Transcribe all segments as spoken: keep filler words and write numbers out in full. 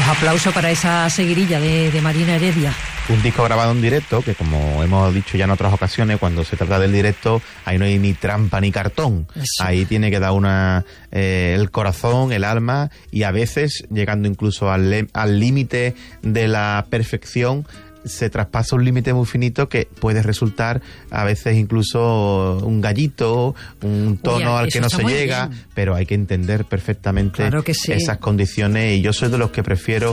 Pues aplauso para esa seguirilla de, de Marina Heredia. Un disco grabado en directo, que como hemos dicho ya en otras ocasiones, cuando se trata del directo, ahí no hay ni trampa ni cartón. Eso. Ahí tiene que dar una eh, el corazón, el alma, y a veces, llegando incluso al al límite de la perfección, se traspasa un límite muy finito que puede resultar a veces incluso un gallito, un tono Uy, al que no se llega, bien. Pero hay que entender perfectamente claro que sí. esas condiciones, y yo soy de los que prefiero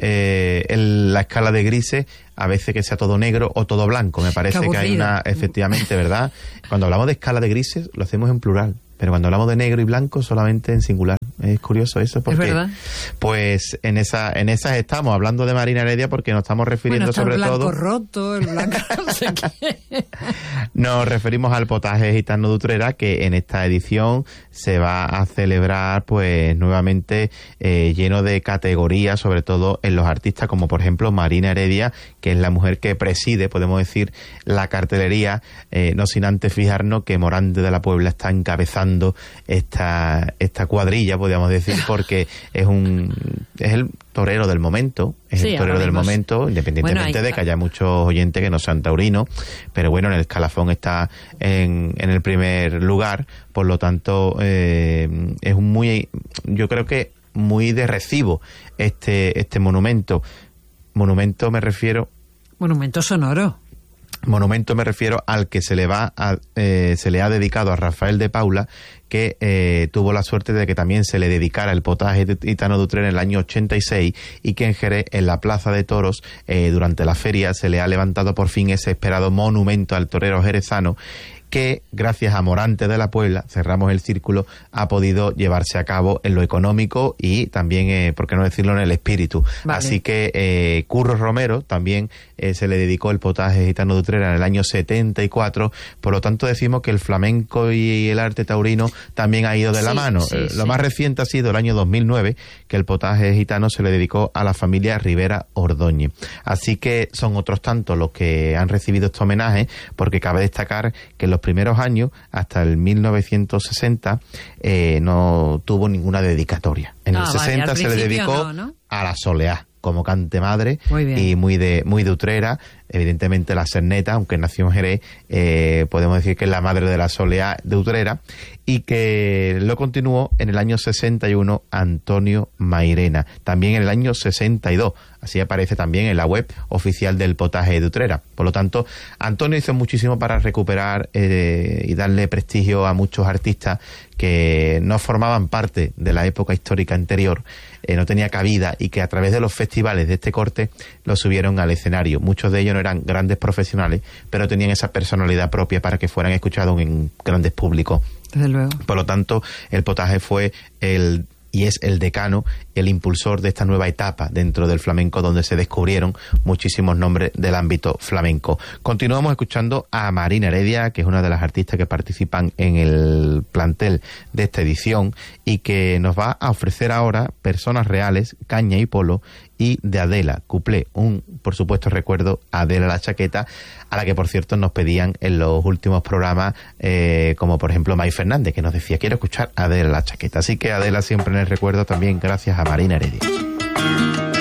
eh, el, la escala de grises, a veces que sea todo negro o todo blanco. Me parece que hay una, efectivamente, ¿verdad? Cuando hablamos de escala de grises lo hacemos en plural, pero cuando hablamos de negro y blanco solamente en singular. Es curioso eso, porque es verdad. Pues en esa en esas estamos hablando de Marina Heredia, porque nos estamos refiriendo bueno, sobre el blanco todo roto, el blanco no sé qué. Nos referimos al potaje gitano de Utrera, que en esta edición se va a celebrar pues nuevamente eh, lleno de categorías, sobre todo en los artistas como por ejemplo Marina Heredia, que es la mujer que preside, podemos decir, la cartelería, eh, no sin antes fijarnos que Morante de la Puebla está encabezando esta esta cuadrilla, podríamos decir, porque es un es el torero del momento, es sí, el torero del momento, independientemente bueno, hay... de que haya muchos oyentes que no sean taurinos, pero bueno, en el escalafón está en, en el primer lugar, por lo tanto eh, es un muy, yo creo que muy de recibo este este monumento. Monumento me refiero... Monumento sonoro. Monumento me refiero al que se le va a, eh, se le ha dedicado a Rafael de Paula, que eh, tuvo la suerte de que también se le dedicara el potaje gitano de Utrera en el año ochenta y seis, y que en Jerez, en la Plaza de Toros, eh, durante la feria, se le ha levantado por fin ese esperado monumento al torero jerezano, que gracias a Morante de la Puebla, cerramos el círculo, ha podido llevarse a cabo en lo económico y también, eh, por qué no decirlo, en el espíritu. Vale. Así que eh, Curro Romero también eh, se le dedicó el potaje gitano de Utrera en el año setenta y cuatro, por lo tanto decimos que el flamenco y el arte taurino también ha ido de sí, la mano. Sí, eh, sí. Lo más reciente ha sido el año dos mil nueve, que el potaje gitano se le dedicó a la familia Rivera Ordóñez. Así que son otros tantos los que han recibido este homenaje, porque cabe destacar que los primeros años, hasta el mil novecientos sesenta, eh, no tuvo ninguna dedicatoria. En ah, el sesenta vale, se le dedicó no, ¿no? a la soleá, como cante madre, muy y muy de muy de Utrera. Evidentemente la Cerneta, aunque nació en Jerez, eh, podemos decir que es la madre de la soleá de Utrera, y que lo continuó en el año sesenta y uno Antonio Mairena, también en el año sesenta y dos, así aparece también en la web oficial del potaje de Utrera. Por lo tanto, Antonio hizo muchísimo para recuperar eh, y darle prestigio a muchos artistas que no formaban parte de la época histórica anterior, eh, no tenía cabida, y que a través de los festivales de este corte lo subieron al escenario. Muchos de ellos no eran grandes profesionales, pero tenían esa personalidad propia para que fueran escuchados en grandes públicos. Desde luego. Por lo tanto, el potaje fue el y es el decano, el impulsor de esta nueva etapa dentro del flamenco, donde se descubrieron muchísimos nombres del ámbito flamenco. Continuamos escuchando a Marina Heredia, que es una de las artistas que participan en el plantel de esta edición, y que nos va a ofrecer ahora Personas Reales, Caña y Polo, y de Adela, Cuplé, un, por supuesto, recuerdo a Adela la Chaqueta, a la que, por cierto, nos pedían en los últimos programas, eh, como por ejemplo May Fernández, que nos decía, quiero escuchar a Adela la Chaqueta. Así que Adela siempre en el recuerdo también, gracias a Marina Heredia.